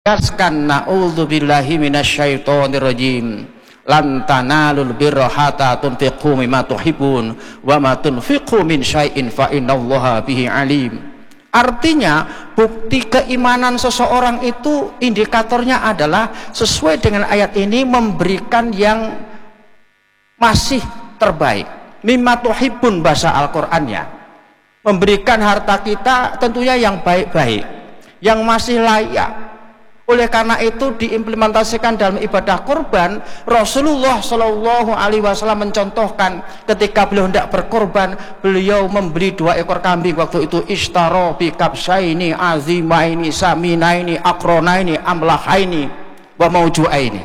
Kaskan na'udzubillahi minasyaitonirrajim. Lan tanalul birra hatta tunfiqu mimma tuhibbun wa ma tunfiqu min syai'in fa innallaha bihi alim. Artinya bukti keimanan seseorang itu indikatornya adalah sesuai dengan ayat ini memberikan yang masih terbaik. Mimma tuhibbun bahasa Al-Qur'annya. Memberikan harta kita tentunya yang baik-baik, yang masih layak. Oleh karena itu diimplementasikan dalam ibadah kurban. Rasulullah Shallallahu Alaihi Wasallam mencontohkan ketika beliau hendak berkorban, beliau membeli 2 ekor kambing. Waktu itu ishtaro bi kabsyaini azimaini saminaini akronaini amlahaini wa maujuaini.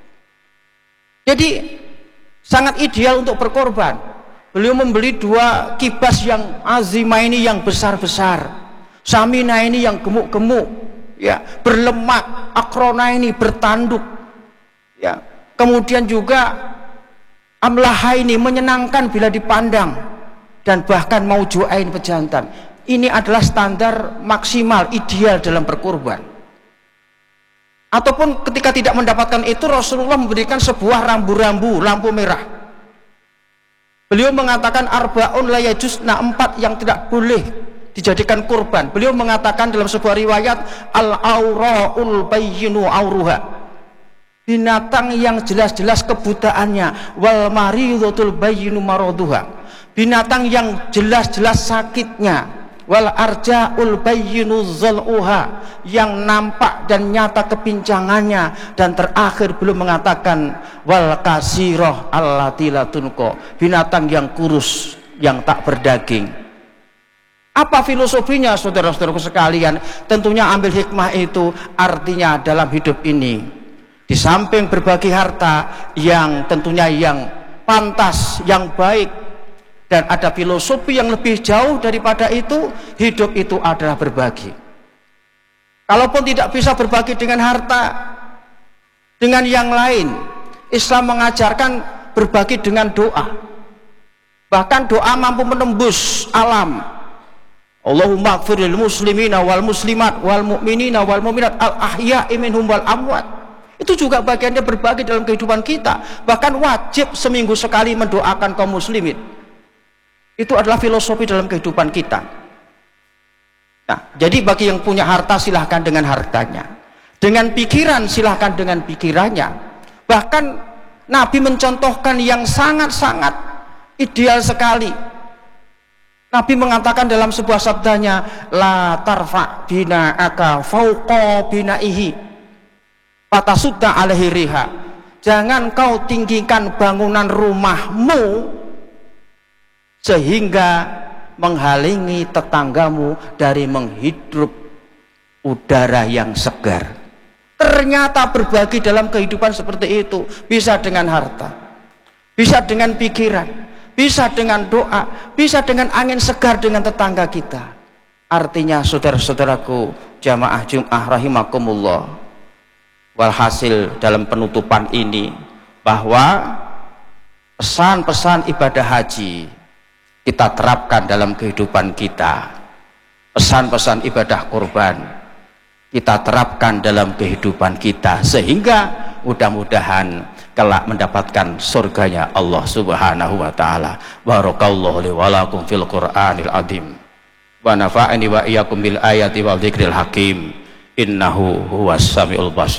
Jadi sangat ideal untuk berkorban. Beliau membeli 2 kibas yang azimaini yang besar-besar, saminaini yang gemuk-gemuk, ya, berlemak, akrona ini bertanduk, ya, kemudian juga amlaha ini menyenangkan bila dipandang, dan bahkan maujuain pejantan. Ini adalah standar maksimal ideal dalam berkurban. Ataupun ketika tidak mendapatkan itu, Rasulullah memberikan sebuah rambu-rambu, lampu merah. Beliau mengatakan arbaun la yajuzna, 4 yang tidak boleh dijadikan kurban. Beliau mengatakan dalam sebuah riwayat, al-auraul bayyinu auruha, binatang yang jelas-jelas kebutaannya, wal maridhatul bayyinu maraduha, binatang yang jelas-jelas sakitnya, wal arja'ul bayyinu zal'uha, yang nampak dan nyata kepincangannya, dan terakhir beliau mengatakan wal kasirah allati la tunqa, binatang yang kurus yang tak berdaging. Apa filosofinya saudara-saudaraku sekalian? Tentunya ambil hikmah itu, artinya dalam hidup ini di samping berbagi harta yang tentunya yang pantas, yang baik, dan ada filosofi yang lebih jauh daripada itu, hidup itu adalah berbagi. Kalaupun tidak bisa berbagi dengan harta, dengan yang lain, Islam mengajarkan berbagi dengan doa. Bahkan doa mampu menembus alam. Allahumma ighfir lil muslimina wal muslimat wal mu'minina wal mu'minat al ahya'i minhum wal amwat. Itu juga bagiannya berbagi dalam kehidupan kita. Bahkan wajib seminggu sekali mendoakan kaum muslimin. Itu adalah filosofi dalam kehidupan kita. Nah, jadi bagi yang punya harta silahkan dengan hartanya, dengan pikiran silahkan dengan pikirannya. Bahkan Nabi mencontohkan yang sangat-sangat ideal sekali. Nabi mengatakan dalam sebuah sabdanya, la tarfa bina'aka fauqa bina'ihi fatasudda alaihi riha. Jangan kau tinggikan bangunan rumahmu sehingga menghalangi tetanggamu dari menghirup udara yang segar. Ternyata berbagi dalam kehidupan seperti itu bisa dengan harta, bisa dengan pikiran, bisa dengan doa, bisa dengan angin segar dengan tetangga kita. Artinya saudara-saudaraku jamaah Jum'ah rahimakumullah, walhasil dalam penutupan ini bahwa pesan-pesan ibadah haji kita terapkan dalam kehidupan kita. Pesan-pesan ibadah kurban kita terapkan dalam kehidupan kita, sehingga mudah-mudahan kelak mendapatkan surganya Allah Subhanahu wa taala. Barakallahu li wa lakum fil Qur'anil azim wa nafa'ani wa iyyakum bil ayati wal dzikril hakim. Innahu huwas samiul basir.